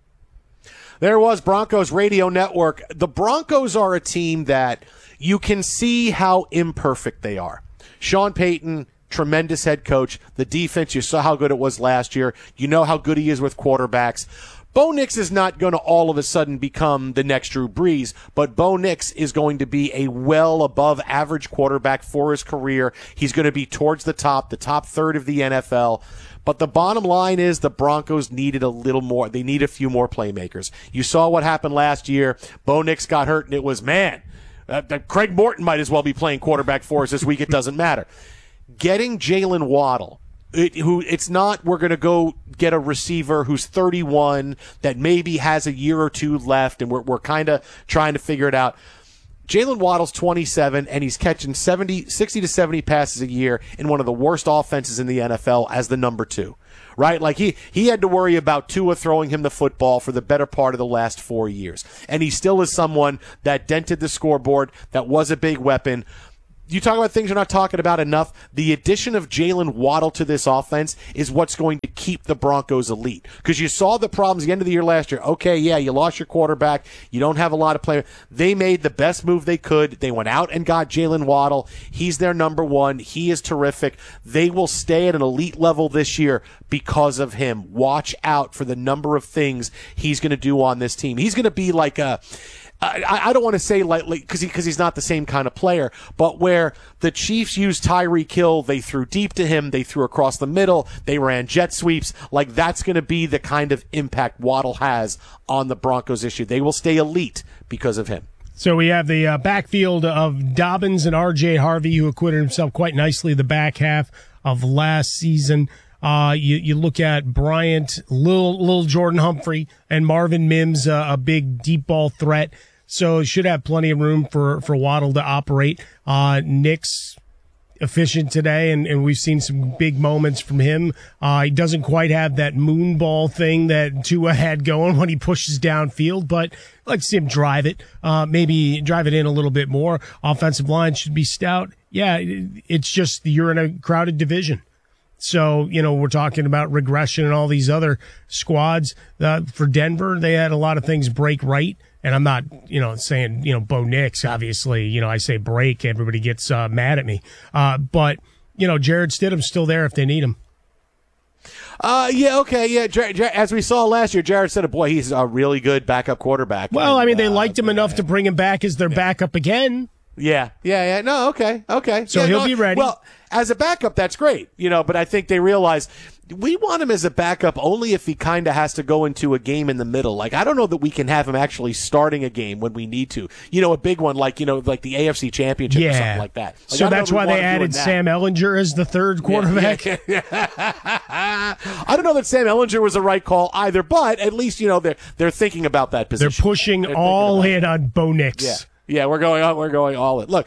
There was Broncos Radio Network. The Broncos are a team that you can see how imperfect they are. Sean Payton, tremendous head coach. The defense, you saw how good it was last year. You know how good he is with quarterbacks. Bo Nix is not going to all of a sudden become the next Drew Brees, but Bo Nix is going to be a well above average quarterback for his career. He's going to be towards the top third of the NFL. But the bottom line is the Broncos needed a little more. They need a few more playmakers. You saw what happened last year. Bo Nix got hurt, and it was, Craig Morton might as well be playing quarterback for us this week. It doesn't matter. Getting Jalen Waddle, it's not we're going to go get a receiver who's 31 that maybe has a year or two left, and we're kind of trying to figure it out. Jalen Waddle's 27, and he's catching 60 to 70 passes a year in one of the worst offenses in the NFL as the number 2, right? Like he had to worry about Tua throwing him the football for the better part of the last 4 years. And he still is someone that dented the scoreboard, that was a big weapon. You talk about things you're not talking about enough. The addition of Jalen Waddle to this offense is what's going to keep the Broncos elite. Because you saw the problems at the end of the year last year. Okay, yeah, you lost your quarterback. You don't have a lot of players. They made the best move they could. They went out and got Jalen Waddle. He's their number 1. He is terrific. They will stay at an elite level this year because of him. Watch out for the number of things he's going to do on this team. He's going to be like a... I don't want to say lightly because he's not the same kind of player, but where the Chiefs used Tyreek Hill, they threw deep to him, they threw across the middle, they ran jet sweeps. Like that's going to be the kind of impact Waddle has on the Broncos issue. They will stay elite because of him. So we have the backfield of Dobbins and R.J. Harvey, who acquitted himself quite nicely the back half of last season. You look at Bryant, Lil Jordan Humphrey, and Marvin Mims, a big deep ball threat. So should have plenty of room for Waddle to operate. Nick's efficient today, and we've seen some big moments from him. He doesn't quite have that moon ball thing that Tua had going when he pushes downfield, but I'd like to see him drive it, maybe drive it in a little bit more. Offensive line should be stout. Yeah, it's just you're in a crowded division. So, we're talking about regression and all these other squads. For Denver, they had a lot of things break right. And I'm not, saying, Bo Nix, obviously, I say break, everybody gets mad at me. But, Jared Stidham's still there if they need him. Yeah, okay, yeah. As we saw last year, Jared Stidham, boy, he's a really good backup quarterback. Well, they liked him enough to bring him back as their backup again. Yeah. No, okay. So he'll be ready. Well, as a backup, that's great, but I think they realize we want him as a backup only if he kind of has to go into a game in the middle. Like, I don't know that we can have him actually starting a game when we need to. A big one like the AFC Championship or something like that. Like, so that's why they added Sam Ehlinger as the third quarterback? Yeah. I don't know that Sam Ehlinger was the right call either, but at least, they're thinking about that position. They're pushing all in on Bo Nix. Yeah. Yeah, we're going all in. Look,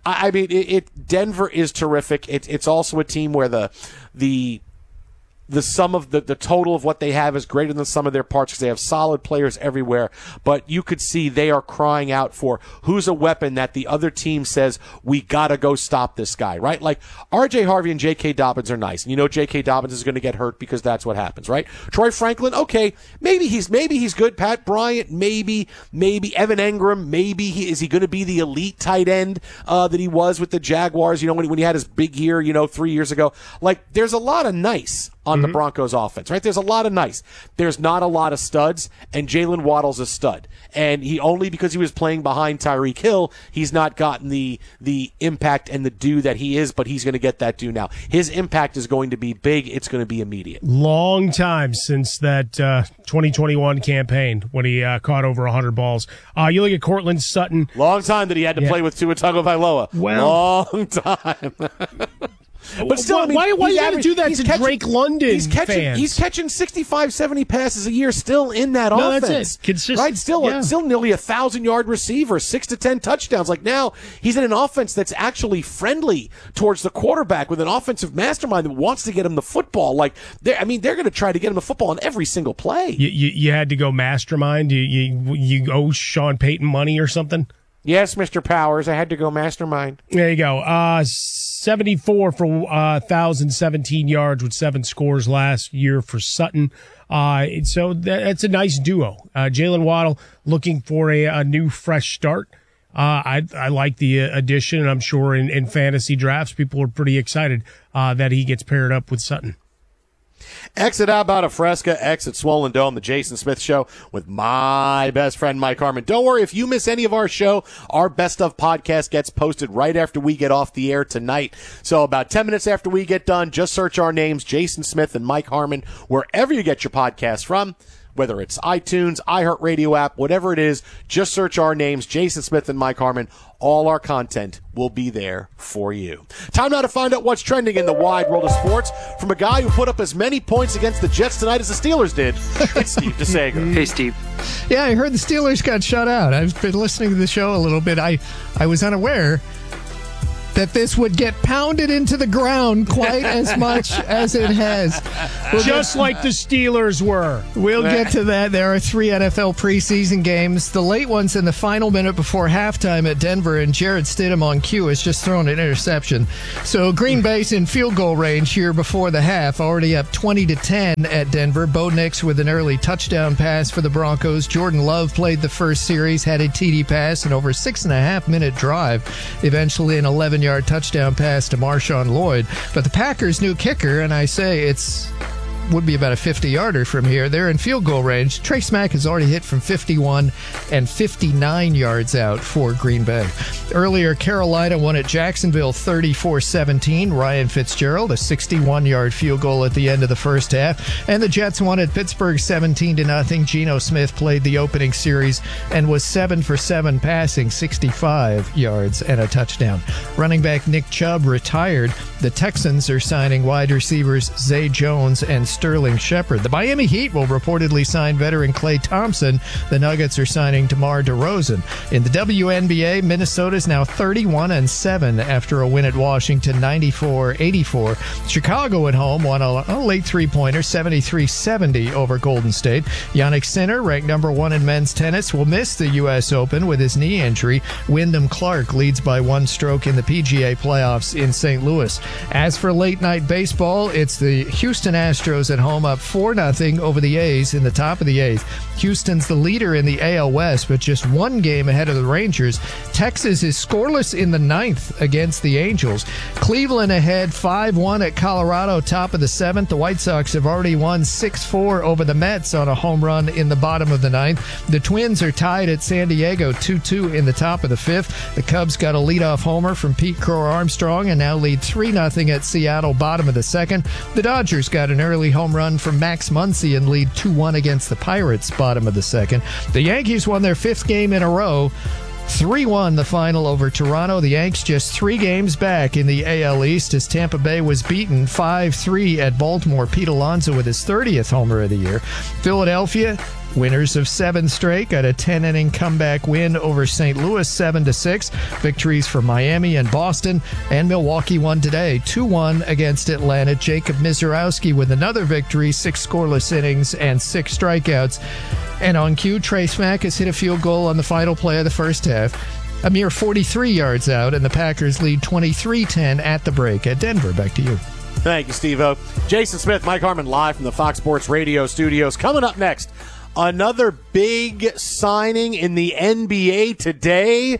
Denver is terrific. It's also a team where the sum of the total of what they have is greater than the sum of their parts because they have solid players everywhere. But you could see they are crying out for who's a weapon that the other team says, we got to go stop this guy, right? Like R.J. Harvey and J.K. Dobbins are nice. And J.K. Dobbins is going to get hurt because that's what happens, right? Troy Franklin, okay, maybe he's good. Pat Bryant, maybe. Evan Engram, maybe. Is he going to be the elite tight end that he was with the Jaguars, when he had his big year, 3 years ago? Like, there's a lot of nice on the Broncos offense, right? There's a lot of nice. There's not a lot of studs, and Jalen Waddle's a stud. And he only because he was playing behind Tyreek Hill, he's not gotten the impact and the due that he is, but he's going to get that due now. His impact is going to be big. It's going to be immediate. Long time since that 2021 campaign when he caught over 100 balls. You look at Cortland Sutton. Long time that he had to play with Tua Tagovailoa. Well, long time. But still, why you got to do that to Drake London fans? He's catching 65, 70 passes a year still in that offense. That's it. Consistent. Right? Still nearly 1,000-yard receiver, 6 to 10 touchdowns. Like now, he's in an offense that's actually friendly towards the quarterback with an offensive mastermind that wants to get him the football. Like, they're going to try to get him the football on every single play. You had to go mastermind? You owe Sean Payton money or something? Yes, Mr. Powers, I had to go mastermind. There you go. 74 for 1,017 yards with 7 scores last year for Sutton. So that's a nice duo. Jalen Waddle looking for a new fresh start. I like the addition, and I'm sure in fantasy drafts people are pretty excited that he gets paired up with Sutton. Exit How About a Fresca, exit Swollen Dome, the Jason Smith Show with my best friend Mike Harmon. Don't worry, if you miss any of our show, our Best of podcast gets posted right after we get off the air tonight. So about 10 minutes after we get done, just search our names, Jason Smith and Mike Harmon, wherever you get your podcast from. Whether it's iTunes, iHeartRadio app, whatever it is, just search our names, Jason Smith and Mike Harmon. All our content will be there for you. Time now to find out what's trending in the wide world of sports from a guy who put up as many points against the Jets tonight as the Steelers did. It's Steve DeSager. Hey, Steve. Yeah, I heard the Steelers got shut out. I've been listening to the show a little bit. I was unaware that this would get pounded into the ground quite as much as it has. Just like the Steelers were. We'll get to that. There are 3 NFL preseason games. The late ones in the final minute before halftime at Denver, and Jarrett Stidham on cue has just thrown an interception. So Green Bay's in field goal range here before the half, already up 20-10 at Denver. Bo Nix with an early touchdown pass for the Broncos. Jordan Love played the first series, had a TD pass, and over 6.5-minute drive, eventually an 11-yard touchdown pass to Marshawn Lloyd. But the Packers' new kicker, and I say would be about a 50-yarder from here. They're in field goal range. Trace Mack has already hit from 51 and 59 yards out for Green Bay. Earlier, Carolina won at Jacksonville 34-17. Ryan Fitzgerald, a 61-yard field goal at the end of the first half. And the Jets won at Pittsburgh 17-0. Geno Smith played the opening series and was 7 for 7 passing, 65 yards and a touchdown. Running back Nick Chubb retired. The Texans are signing wide receivers Zay Jones and Sterling Shepard. The Miami Heat will reportedly sign veteran Klay Thompson. The Nuggets are signing DeMar DeRozan. In the WNBA, Minnesota's now 31-7 after a win at Washington, 94-84. Chicago at home won a late three-pointer, 73-70 over Golden State. Jannik Sinner, ranked number 1 in men's tennis, will miss the U.S. Open with his knee injury. Wyndham Clark leads by 1 stroke in the PGA playoffs in St. Louis. As for late-night baseball, it's the Houston Astros at home up 4-0 over the A's in the top of the 8th. Houston's the leader in the AL West, but just 1 game ahead of the Rangers. Texas is scoreless in the 9th against the Angels. Cleveland ahead 5-1 at Colorado, top of the 7th. The White Sox have already won 6-4 over the Mets on a home run in the bottom of the 9th. The Twins are tied at San Diego 2-2 in the top of the 5th. The Cubs got a leadoff homer from Pete Crow Armstrong and now lead 3-0 at Seattle, bottom of the 2nd. The Dodgers got an early home run from Max Muncy and lead 2-1 against the Pirates, bottom of the 2nd. The Yankees won their 5th game in a row. 3-1 the final over Toronto. The Yanks just 3 games back in the AL East as Tampa Bay was beaten 5-3 at Baltimore. Pete Alonso with his 30th homer of the year. Philadelphia, winners of 7 straight, got a 10-inning comeback win over St. Louis, 7-6. Victories for Miami and Boston, and Milwaukee won today, 2-1 against Atlanta. Jacob Misiorowski with another victory, 6 scoreless innings and 6 strikeouts. And on cue, Trace Mack has hit a field goal on the final play of the first half, a mere 43 yards out, and the Packers lead 23-10 at the break at Denver. Back to you. Thank you, Steve-O. Jason Smith, Mike Harmon, live from the Fox Sports Radio studios. Coming up next, another big signing in the NBA today,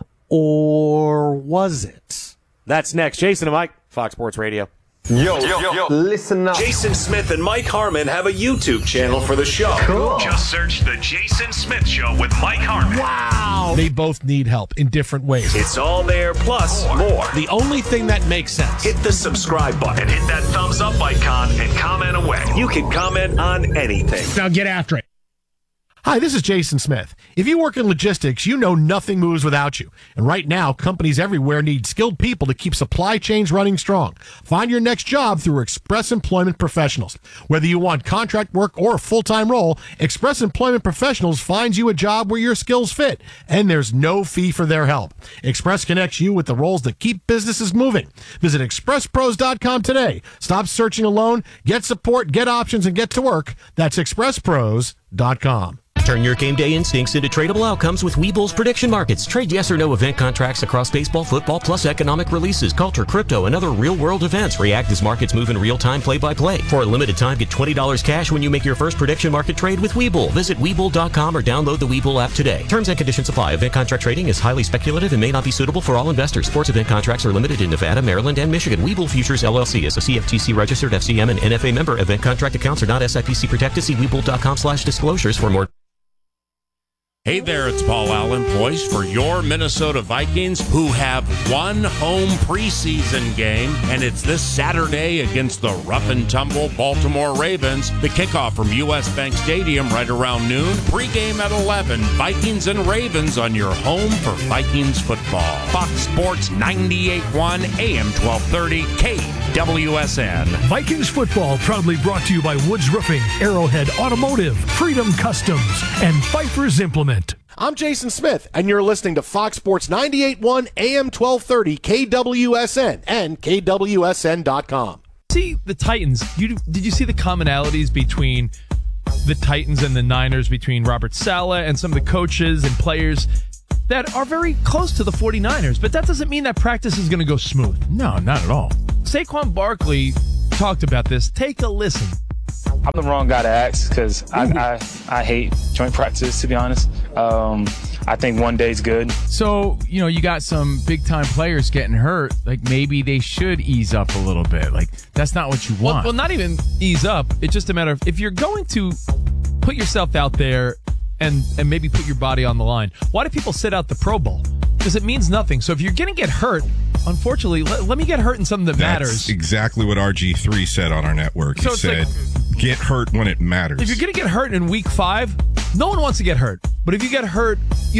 or was it? That's next. Jason and Mike, Fox Sports Radio. Yo, listen up. Jason Smith and Mike Harmon have a YouTube channel for the show. Cool. Just search The Jason Smith Show with Mike Harmon. Wow. They both need help in different ways. It's all there, plus more. The only thing that makes sense. Hit the subscribe button, hit that thumbs up icon, and comment away. You can comment on anything. Now get after it. Hi, this is Jason Smith. If you work in logistics, you know nothing moves without you. And right now, companies everywhere need skilled people to keep supply chains running strong. Find your next job through Express Employment Professionals. Whether you want contract work or a full-time role, Express Employment Professionals finds you a job where your skills fit, and there's no fee for their help. Express connects you with the roles that keep businesses moving. Visit expresspros.com today. Stop searching alone, get support, get options, and get to work. That's expresspros.com. Turn your game day instincts into tradable outcomes with Webull's prediction markets. Trade yes or no event contracts across baseball, football, plus economic releases, culture, crypto, and other real-world events. React as markets move in real time, play-by-play. For a limited time, get $20 cash when you make your first prediction market trade with Webull. Visit Webull.com or download the Webull app today. Terms and conditions apply. Event contract trading is highly speculative and may not be suitable for all investors. Sports event contracts are limited in Nevada, Maryland, and Michigan. Webull Futures LLC is a CFTC registered FCM and NFA member. Event contract accounts are not SIPC protected. See Webull.com/disclosures for more. Hey there, it's Paul Allen, poised for your Minnesota Vikings, who have one home preseason game, and it's this Saturday against the rough-and-tumble Baltimore Ravens. The kickoff from U.S. Bank Stadium right around noon. Pre-game at 11. Vikings and Ravens on your home for Vikings football. Fox Sports 98.1 AM 1230 KWSN. Vikings football proudly brought to you by Woods Roofing, Arrowhead Automotive, Freedom Customs, and Pfeiffer's Implement. I'm Jason Smith, and you're listening to Fox Sports 98.1 AM 1230 KWSN and KWSN.com. See the Titans. Did you see the commonalities between the Titans and the Niners, between Robert Saleh and some of the coaches and players that are very close to the 49ers? But that doesn't mean that practice is going to go smooth. No, not at all. Saquon Barkley talked about this. Take a listen. I'm the wrong guy to ask because I hate joint practice, to be honest. I think one day's good. So, you got some big-time players getting hurt. Like, maybe they should ease up a little bit. Like, that's not what you want. Well, not even ease up. It's just a matter of if you're going to put yourself out there and maybe put your body on the line, why do people sit out the Pro Bowl? Because it means nothing. So if you're going to get hurt, unfortunately, let me get hurt in something that matters. That's exactly what RG3 said on our network. He said, get hurt when it matters. If you're going to get hurt in week 5, no one wants to get hurt. But if you get hurt,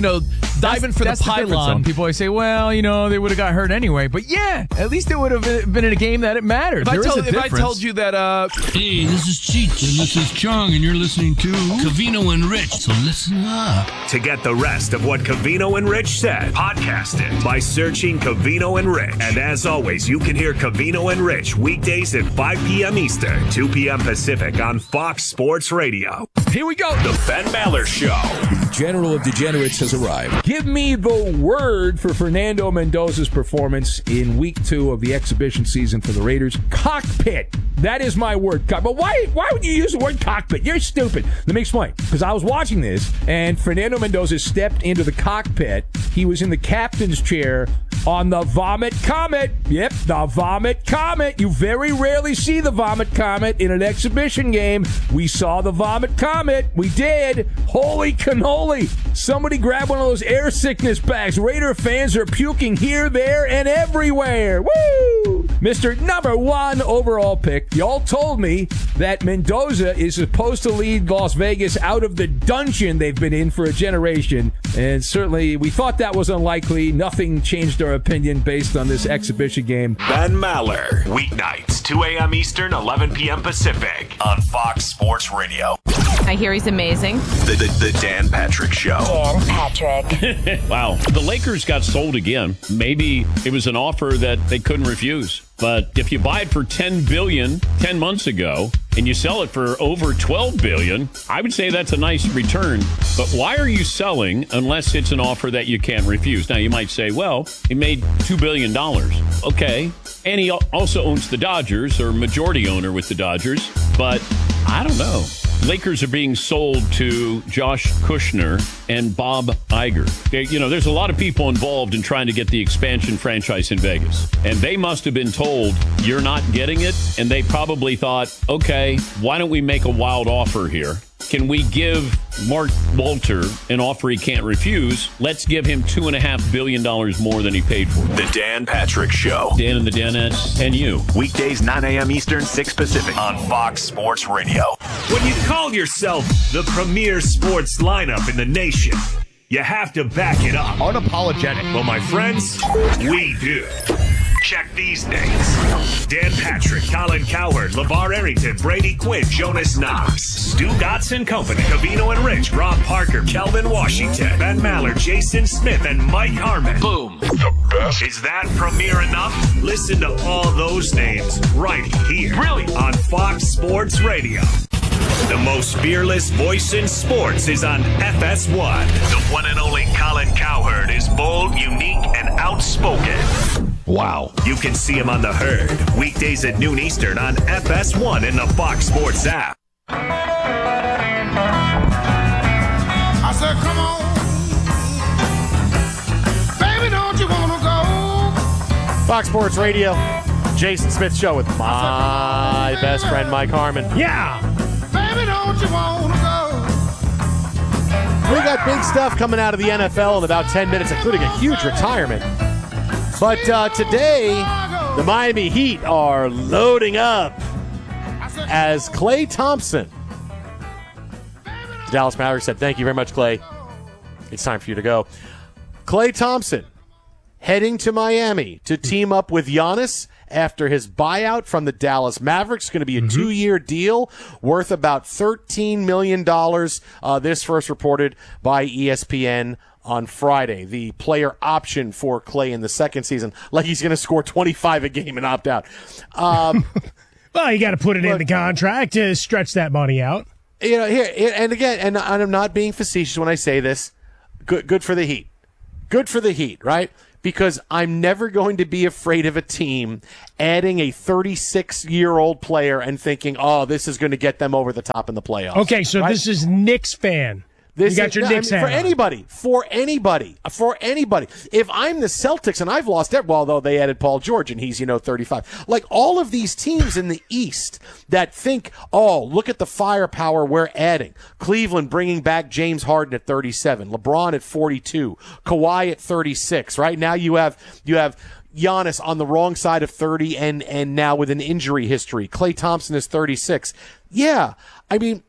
diving for the pylon. People always say, well, they would have got hurt anyway. But yeah, at least it would have been in a game that it mattered. If I told you that... Hey, this is Cheech, and this is Chung, and you're listening to Covino and Rich, so listen up. To get the rest of what Covino and Rich said, podcast it by searching Covino and Rich. And as always, you can hear Covino and Rich weekdays at 5 p.m. Eastern, 2 p.m. Pacific on Fox Sports Radio. Here we go. The Ben Maller Show. General of Degenerates has arrived. Give me the word for Fernando Mendoza's performance in week 2 of the exhibition season for the Raiders. Cockpit. That is my word. But why would you use the word cockpit? You're stupid. Let me explain. Because I was watching this, and Fernando Mendoza stepped into the cockpit. He was in the captain's chair on the Vomit Comet. Yep, the Vomit Comet. You very rarely see the Vomit Comet in an exhibition game. We saw the Vomit Comet. We did. Holy cannoli. Somebody grab one of those air sickness bags. Raider fans are puking here, there, and everywhere. Woo! Mr. Number 1 overall pick. Y'all told me that Mendoza is supposed to lead Las Vegas out of the dungeon they've been in for a generation. And certainly we thought that was unlikely. Nothing changed our opinion based on this exhibition game. Ben Maller, weeknights, 2 a.m. Eastern, 11 p.m. Pacific on Fox Sports Radio. I hear he's amazing. The Dan Patrick Show. Dan Patrick. Wow. The Lakers got sold again. Maybe it was an offer that they couldn't refuse. But if you buy it for $10 billion 10 months ago and you sell it for over $12 billion, I would say that's a nice return. But why are you selling unless it's an offer that you can't refuse? Now, you might say, well, he made $2 billion. Okay. And he also owns the Dodgers, or majority owner with the Dodgers. But I don't know. Lakers are being sold to Josh Kushner and Bob Iger. There's a lot of people involved in trying to get the expansion franchise in Vegas. And they must have been told, you're not getting it. And they probably thought, okay, why don't we make a wild offer here? Can we give Mark Walter an offer he can't refuse? Let's give him $2.5 billion more than he paid for. The Dan Patrick Show. Dan and the Danettes and you. Weekdays, 9 a.m. Eastern, 6 Pacific on Fox Sports Radio. When you call yourself the premier sports lineup in the nation, you have to back it up. Unapologetic. Well, my friends, we do. Check these names. Dan Patrick, Colin Cowherd, LeVar Arrington, Brady Quinn, Jonas Knox, Stu Dotson Company, Covino and Rich, Rob Parker, Kelvin Washington, Ben Maller, Jason Smith, and Mike Harmon. Boom. The best. Is that premier enough? Listen to all those names right here. Really? On Fox Sports Radio. The most fearless voice in sports is on FS1. The one and only Colin Cowherd is bold, unique, and outspoken. Wow. You can see him on The Herd, weekdays at noon Eastern on FS1 in the Fox Sports app. I said, come on, baby, don't you want to go? Fox Sports Radio, Jason Smith Show with my best friend, Mike Harmon. Yeah. Baby, don't you want to go? We got big stuff coming out of the NFL in about 10 minutes, including a huge retirement. But today, the Miami Heat are loading up as Klay Thompson. The Dallas Mavericks said, thank you very much, Klay. It's time for you to go. Klay Thompson heading to Miami to team up with Giannis after his buyout from the Dallas Mavericks. Going to be a 2-year deal worth about $13 million. This first reported by ESPN on Friday. The player option for Klay in the second season, like he's going to score 25 a game and opt out. Well, you got to put it in the contract to stretch that money out. You know, here and again, and I'm not being facetious when I say this. Good for the Heat. Good for the Heat, right? Because I'm never going to be afraid of a team adding a 36-year-old player and thinking, oh, this is going to get them over the top in the playoffs. Okay, so right? This is Knicks fan. You got your Knicks hat for anybody. If I'm the Celtics and I've lost it, well, though they added Paul George and he's 35. Like all of these teams in the East that think, oh, look at the firepower we're adding. Cleveland bringing back James Harden at 37, LeBron at 42, Kawhi at 36. Right now you have Giannis on the wrong side of 30 and now with an injury history. Klay Thompson is 36. Yeah, I mean.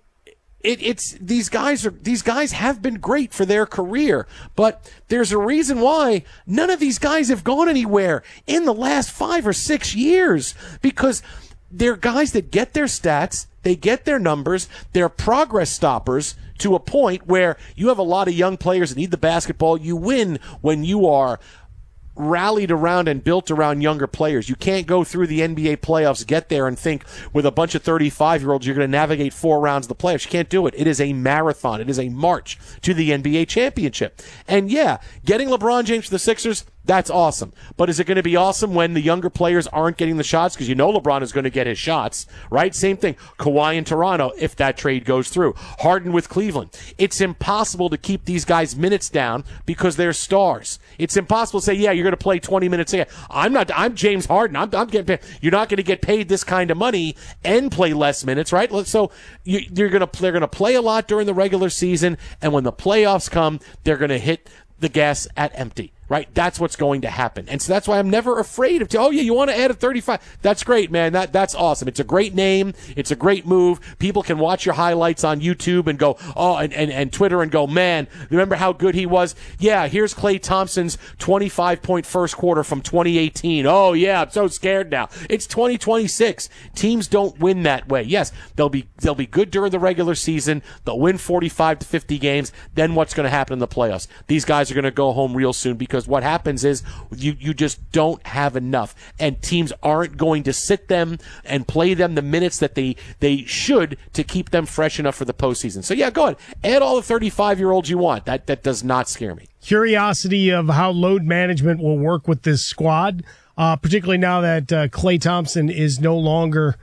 It's these guys have been great for their career, but there's a reason why none of these guys have gone anywhere in the last 5 or 6 years, because they're guys that get their stats, they get their numbers, they're progress stoppers to a point where you have a lot of young players that need the basketball. You win when you are rallied around and built around younger players. You can't go through the NBA playoffs, get there, and think with a bunch of 35-year-olds you're going to navigate 4 rounds of the playoffs. You can't do it. It is a marathon. It is a march to the NBA championship. And yeah, getting LeBron James to the Sixers, that's awesome. But is it going to be awesome when the younger players aren't getting the shots? Because LeBron is going to get his shots, right? Same thing. Kawhi in Toronto, if that trade goes through. Harden with Cleveland. It's impossible to keep these guys' minutes down because they're stars. It's impossible to say, yeah, you're going to play 20 minutes a game. I'm James Harden. I'm getting paid. You're not going to get paid this kind of money and play less minutes, right? So they're going to play a lot during the regular season, and when the playoffs come, they're going to hit the gas at empty. Right? That's what's going to happen. And so that's why I'm never afraid of, you want to add a 35. That's great, man. That's awesome. It's a great name. It's a great move. People can watch your highlights on YouTube and go, and Twitter and go, man, remember how good he was? Yeah, here's Klay Thompson's 25-point first quarter from 2018. Oh, yeah, I'm so scared now. It's 2026. Teams don't win that way. Yes, they'll be good during the regular season. They'll win 45 to 50 games. Then what's going to happen in the playoffs? These guys are going to go home real soon because what happens is you just don't have enough, and teams aren't going to sit them and play them the minutes that they should to keep them fresh enough for the postseason. So yeah, go ahead, add all the 35-year-olds you want. That does not scare me. Curiosity of how load management will work with this squad, particularly now that Klay Thompson is no longer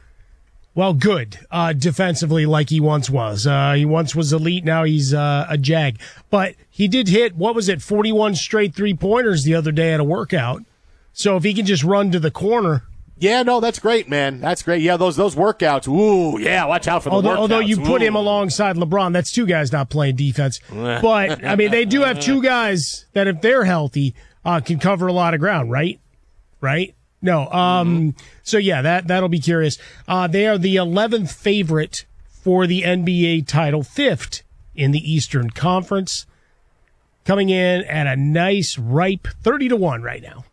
good defensively like he once was. He once was elite. Now he's a jag. But he did hit, 41 straight three-pointers the other day at a workout. So if he can just run to the corner. Yeah, no, that's great, man. That's great. Yeah, those workouts. Ooh, yeah, watch out for the workouts. Although you put him alongside LeBron, that's 2 guys not playing defense. But, I mean, they do have 2 guys that, if they're healthy, can cover a lot of ground, right? Right? No. So yeah, that'll be curious. They are the 11th favorite for the NBA title, 5th in the Eastern Conference, coming in at a nice ripe 30-1 right now.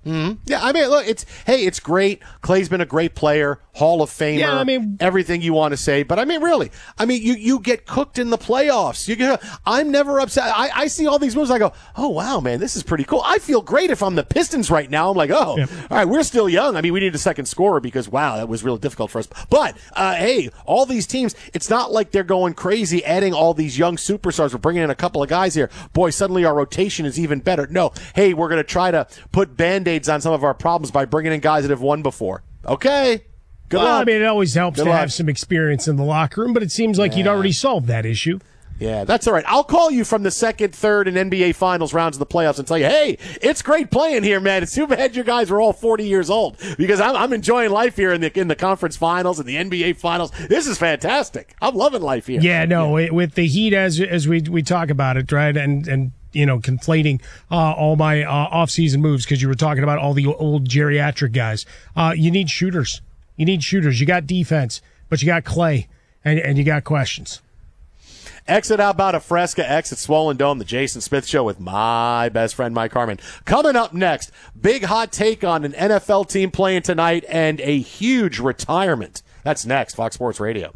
Mm-hmm. Yeah, I mean, look, it's great. Clay's been a great player, Hall of Famer. Yeah, I mean, everything you want to say, but I mean, really, you get cooked in the playoffs. I'm never upset. I see all these moves. I go, oh wow, man, this is pretty cool. I feel great if I'm the Pistons right now. I'm like, all right, we're still young. I mean, we need a second scorer because wow, that was really difficult for us. But hey, all these teams, it's not like they're going crazy adding all these young superstars. We're bringing in a couple of guys here. Boy, suddenly our rotation is even better. No, hey, we're going to try to put Band-Aids on some of our problems by bringing in guys that have won before. Okay. Good luck. I mean, it always helps to have some experience in the locker room, but it seems like you'd already solved that issue. Yeah, that's all right. I'll call you from the second, third, and NBA Finals rounds of the playoffs and tell you, hey, it's great playing here, man. It's too bad you guys are all 40 years old because I'm enjoying life here in the conference finals and the NBA Finals. This is fantastic. I'm loving life here. Yeah, no, with the Heat as we talk about it, right, and conflating all my off-season moves because you were talking about all the old geriatric guys. You need shooters. You need shooters. You got defense, but you got Clay, and you got questions. Exit out about a Fresca, exit Swollen Dome, the Jason Smith Show with my best friend, Mike Harmon. Coming up next, big hot take on an NFL team playing tonight and a huge retirement. That's next, Fox Sports Radio.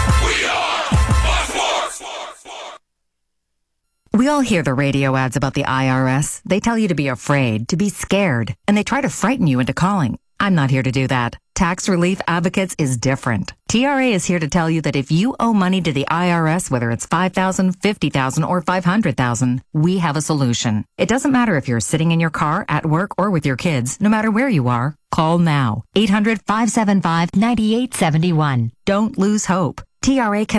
We all hear the radio ads about the IRS. They tell you to be afraid, to be scared, and they try to frighten you into calling. I'm not here to do that. Tax Relief Advocates is different. TRA is here to tell you that if you owe money to the IRS, whether it's $5,000, $50,000, or $500,000, we have a solution. It doesn't matter if you're sitting in your car, at work, or with your kids. No matter where you are, call now. 800-575-9871. Don't lose hope. TRA can